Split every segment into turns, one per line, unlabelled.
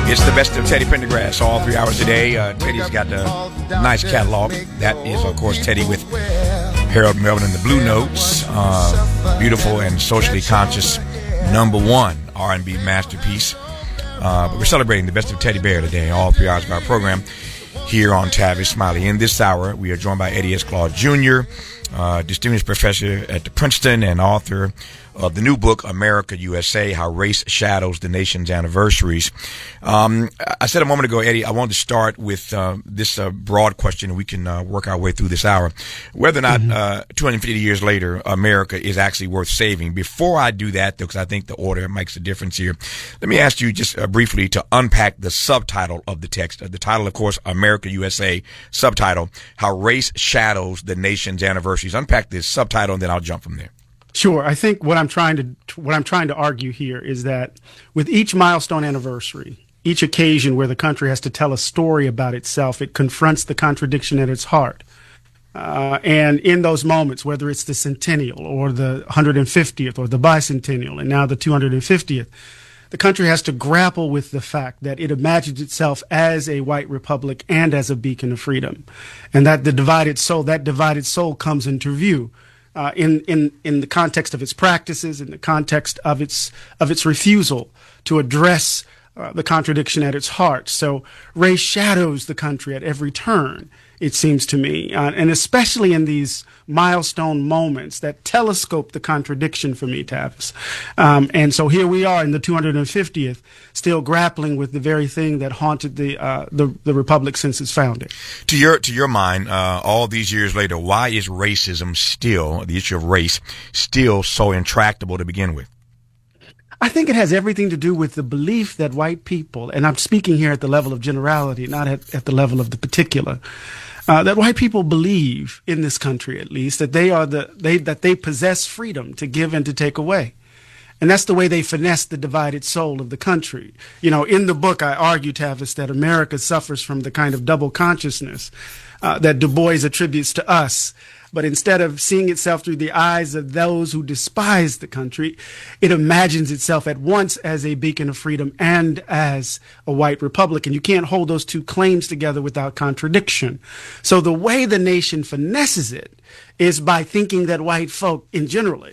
It's the best of Teddy Pendergrass all 3 hours a day. Teddy's got a nice catalog. That is, of course, Teddy with Harold Melvin and the Blue Notes. Beautiful and socially conscious #1 R&B masterpiece. But we're celebrating the best of Teddy Bear today, all 3 hours of our program here on Tavis Smiley. In this hour, we are joined by Eddie S. Claude Jr., distinguished professor at Princeton and author of the new book, America, USA, How Race Shadows the Nation's Anniversaries. I said a moment ago, Eddie, I wanted to start with this broad question, and we can work our way through this hour. Whether or not 250 years later, America is actually worth saving. Before I do that, though, because I think the order makes a difference here, let me ask you just briefly to unpack the subtitle of the text. The title, of course, America, USA, subtitle, How Race Shadows the Nation's Anniversaries. Unpack this subtitle, and then I'll jump from there.
Sure. I think what I'm trying to argue here is that with each milestone anniversary, each occasion where the country has to tell a story about itself, it confronts the contradiction at its heart. And in those moments, whether it's the centennial or the 150th or the bicentennial and now the 250th, the country has to grapple with the fact that it imagines itself as a white republic and as a beacon of freedom, and that that divided soul comes into view. In the context of its practices, in the context of its refusal to address the contradiction at its heart. So race shadows the country at every turn, it seems to me, and especially in these milestone moments that telescope the contradiction for me, Tavis. And so here we are in the 250th, still grappling with the very thing that haunted the republic since its founding.
To your mind, all these years later, why is racism still, the issue of race, still so intractable to begin with?
I think it has everything to do with the belief that white people, and I'm speaking here at the level of generality, not at the level of the particular, that white people believe in this country, at least, that they possess freedom to give and to take away. And that's the way they finesse the divided soul of the country. You know, in the book, I argue, Tavis, that America suffers from the kind of double consciousness that Du Bois attributes to us. But instead of seeing itself through the eyes of those who despise the country, it imagines itself at once as a beacon of freedom and as a white republic. And you can't hold those two claims together without contradiction. So the way the nation finesses it is by thinking that white folk in general,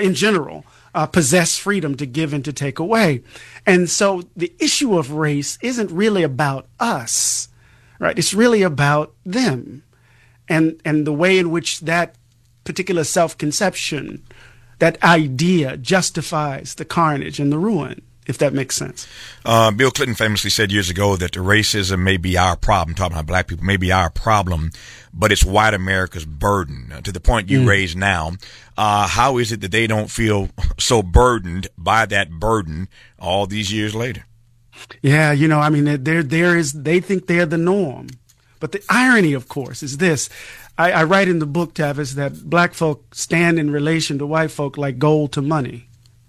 possess freedom to give and to take away. And so the issue of race isn't really about us, right? It's really about them. And the way in which that particular self-conception, that idea justifies the carnage and the ruin, if that makes sense.
Bill Clinton famously said years ago that the racism may be our problem, talking about black people, may be our problem, but it's white America's burden. To the point you raised now, how is it that they don't feel so burdened by that burden all these years later?
Yeah, you know, I mean, they think they're the norm. But the irony, of course, is this. I write in the book, Tavis, that black folk stand in relation to white folk like gold to money.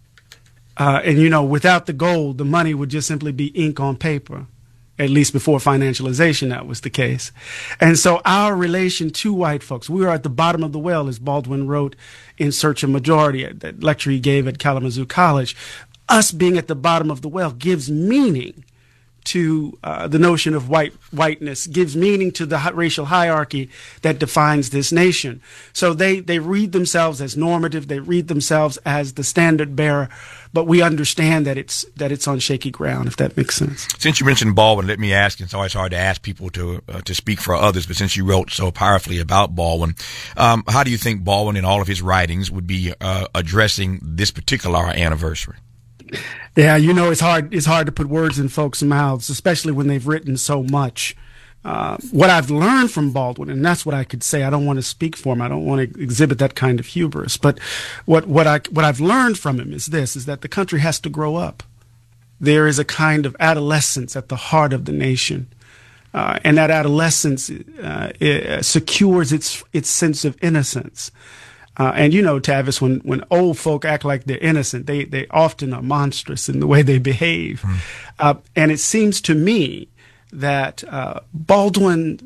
And, you know, without the gold, the money would just simply be ink on paper. At least before financialization, that was the case. And so our relation to white folks, we are at the bottom of the well, as Baldwin wrote in Search of Majority, that lecture he gave at Kalamazoo College. Us being at the bottom of the well gives meaning to the notion of whiteness, gives meaning to the racial hierarchy that defines this nation. So they read themselves as normative, they read themselves as the standard bearer, but we understand that it's on shaky ground, if that makes sense.
Since you mentioned Baldwin, let me ask, it's always hard to ask people to speak for others, but since you wrote so powerfully about Baldwin, how do you think Baldwin in all of his writings would be addressing this particular anniversary?
Yeah, you know, it's hard to put words in folks' mouths, especially when they've written so much. What I've learned from Baldwin, and that's what I could say, I don't want to speak for him, I don't want to exhibit that kind of hubris, but what I've learned from him is that the country has to grow up. There is a kind of adolescence at the heart of the nation. And that adolescence secures its sense of innocence. And you know, Tavis, when old folk act like they're innocent, they often are monstrous in the way they behave. And it seems to me that Baldwin's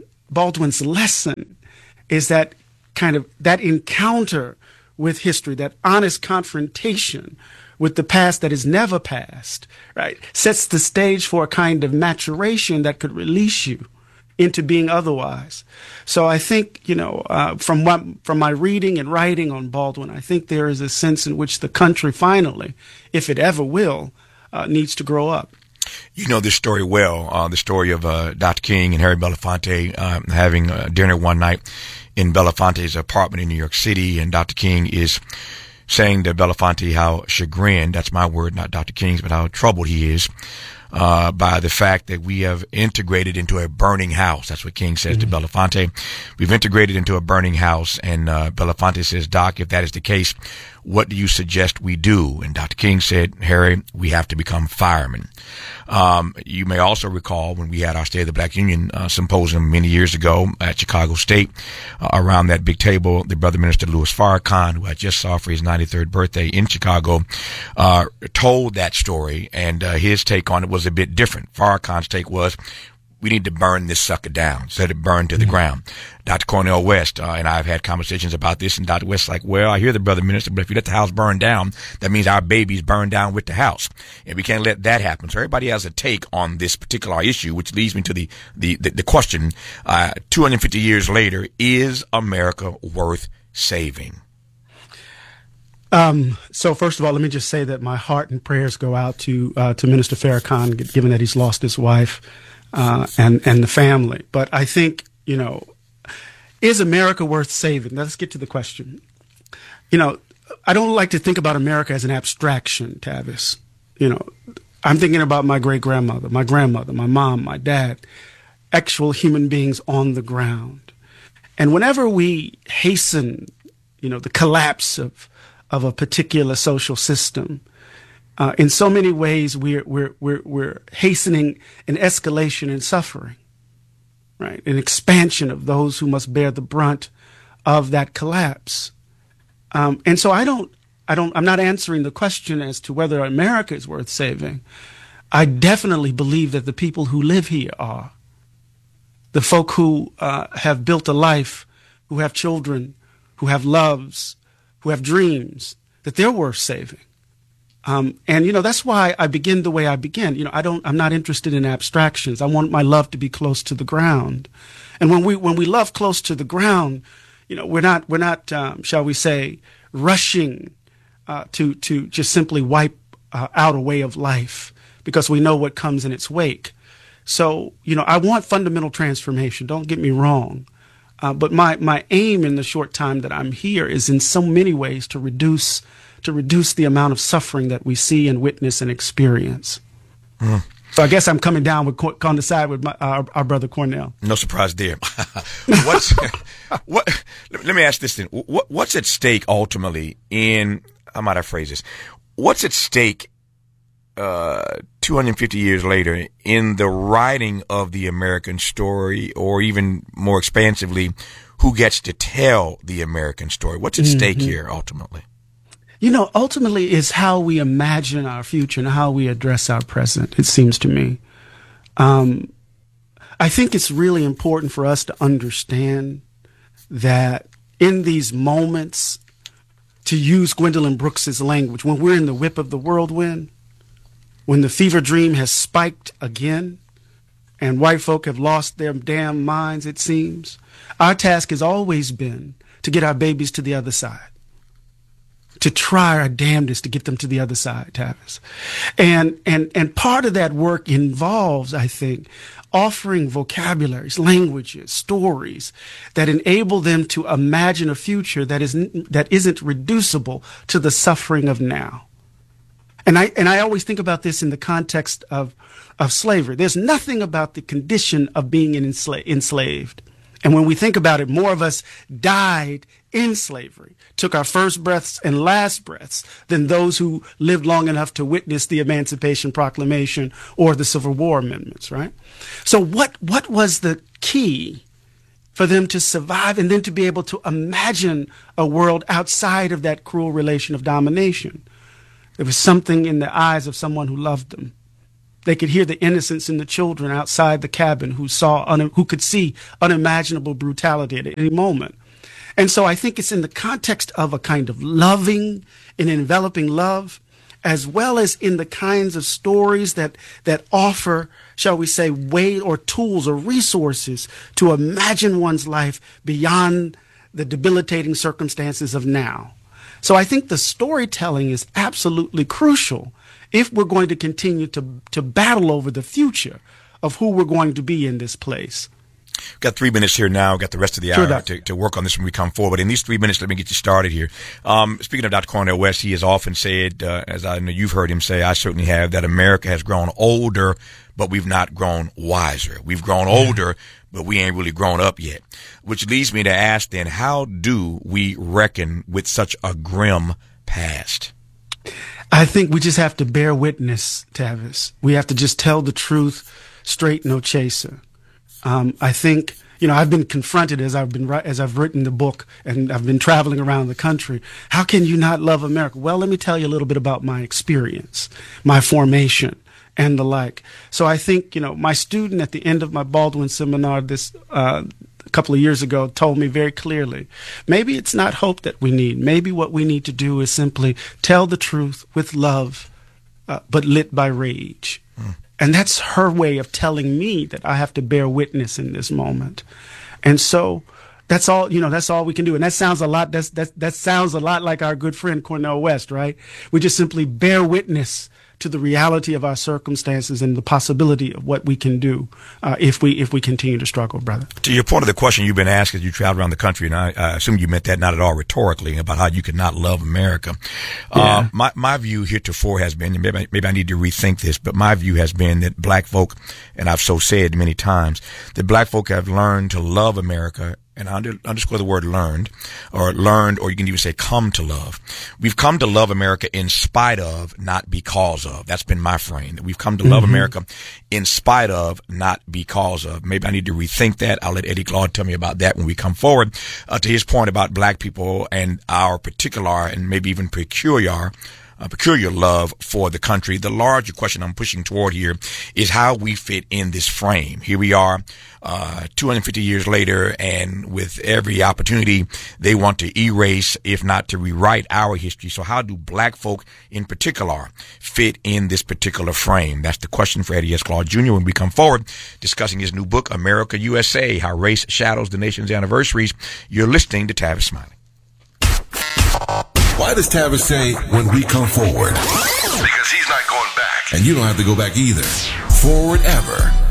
lesson is that kind of that encounter with history, that honest confrontation with the past that is never past, right, sets the stage for a kind of maturation that could release you into being otherwise. So I think, from my reading and writing on Baldwin, I think there is a sense in which the country finally, if it ever will, needs to grow up.
You know this story well, the story of Dr. King and Harry Belafonte having dinner one night in Belafonte's apartment in New York City, and Dr. King is saying to Belafonte how chagrined, that's my word, not Dr. King's, but how troubled he is by the fact that we have integrated into a burning house. That's what King says to Belafonte. We've integrated into a burning house, and Belafonte says, Doc, if that is the case, what do you suggest we do? And Dr. King said, Harry, we have to become firemen. You may also recall when we had our State of the Black Union symposium many years ago at Chicago State, around that big table, the brother minister Louis Farrakhan, who I just saw for his 93rd birthday in Chicago, told that story, and his take on it was a bit different. Farrakhan's take was, we need to burn this sucker down, let it burn to the ground. Dr. Cornel West and I have had conversations about this, and Dr. West's like, well, I hear the brother minister, but if you let the house burn down, that means our babies burn down with the house, and we can't let that happen. So everybody has a take on this particular issue, which leads me to the question, 250 years later, is America worth saving?
So first of all, let me just say that my heart and prayers go out to Minister Farrakhan, given that he's lost his wife, and the family. But I think, is America worth saving? Let's get to the question. I don't like to think about America as an abstraction, Tavis. I'm thinking about my great-grandmother, my grandmother, my mom, my dad, actual human beings on the ground. And whenever we hasten, the collapse of a particular social system, in so many ways, we're hastening an escalation in suffering, right? An expansion of those who must bear the brunt of that collapse. And so I'm not answering the question as to whether America is worth saving. I definitely believe that the people who live here are. The folk who have built a life, who have children, who have loves, who have dreams, that they're worth saving. And that's why I begin the way I begin. I'm not interested in abstractions. I want my love to be close to the ground. And when we love close to the ground, we're not, shall we say, rushing to just simply wipe out a way of life because we know what comes in its wake. So, I want fundamental transformation. Don't get me wrong. But my aim in the short time that I'm here is in so many ways to reduce the amount of suffering that we see and witness and experience. So I guess I'm coming down on the side with our brother Cornel.
No surprise there. Let me ask this then. What's at stake ultimately how might I phrase this? What's at stake 250 years later in the writing of the American story, or even more expansively, who gets to tell the American story? What's at stake here ultimately?
Ultimately is how we imagine our future and how we address our present, it seems to me. I think it's really important for us to understand that in these moments, to use Gwendolyn Brooks's language, when we're in the whip of the whirlwind, when the fever dream has spiked again, and white folk have lost their damn minds, it seems, our task has always been to get our babies to the other side. To try our damnedest to get them to the other side, Tavis. And part of that work involves, I think, offering vocabularies, languages, stories that enable them to imagine a future that isn't reducible to the suffering of now. And I always think about this in the context of slavery. There's nothing about the condition of being enslaved. And when we think about it, more of us died in slavery, took our first breaths and last breaths than those who lived long enough to witness the Emancipation Proclamation or the Civil War amendments, right? So what was the key for them to survive and then to be able to imagine a world outside of that cruel relation of domination? There was something in the eyes of someone who loved them. They could hear the innocence in the children outside the cabin who could see unimaginable brutality at any moment. And so I think it's in the context of a kind of loving and enveloping love as well as in the kinds of stories that offer, shall we say, way or tools or resources to imagine one's life beyond the debilitating circumstances of now. So I think the storytelling is absolutely crucial if we're going to continue to battle over the future of who we're going to be in this place.
We've got 3 minutes here now. We've got the rest of the hour to work on this when we come forward. But in these 3 minutes, let me get you started here. Speaking of Dr. Cornel West, he has often said, as I know you've heard him say, I certainly have, that America has grown older, but we've not grown wiser. We've grown older, but we ain't really grown up yet. Which leads me to ask then, how do we reckon with such a grim past?
I think we just have to bear witness, Tavis. We have to just tell the truth, straight, no chaser. I think, I've been confronted as I've written the book and I've been traveling around the country. How can you not love America? Well, let me tell you a little bit about my experience, my formation, and the like. So I think, my student at the end of my Baldwin seminar a couple of years ago told me very clearly, maybe it's not hope that we need. Maybe what we need to do is simply tell the truth with love, but lit by rage. And that's her way of telling me that I have to bear witness in this moment. And so that's all, that's all we can do. And that sounds a lot, that sounds a lot like our good friend Cornel West, right? We just simply bear witness to the reality of our circumstances and the possibility of what we can do if we continue to struggle, brother. To
your point of the question you've been asked as you travel around the country, and I assume you meant that not at all rhetorically, about how you could not love America. Yeah. My view heretofore has been, and maybe I need to rethink this, but my view has been that black folk, and I've so said many times, that black folk have learned to love America, and I underscore the word learned, or you can even say come to love. We've come to love America in spite of, not because of. That's been my frame. That we've come to love America in spite of, not because of. Maybe I need to rethink that. I'll let Eddie Claude tell me about that when we come forward. To his point about black people and our particular and maybe even peculiar love for the country. The larger question I'm pushing toward here is how we fit in this frame. Here we are, 250 years later, and with every opportunity, they want to erase, if not to rewrite, our history. So how do black folk in particular fit in this particular frame? That's the question for Eddie S. Claude Jr. when we come forward, discussing his new book, America USA, How Race Shadows the Nation's Anniversaries. You're listening to Tavis Smiley.
Why does Tavis say, when we come forward?
Because he's not going back.
And you don't have to go back either. Forward ever.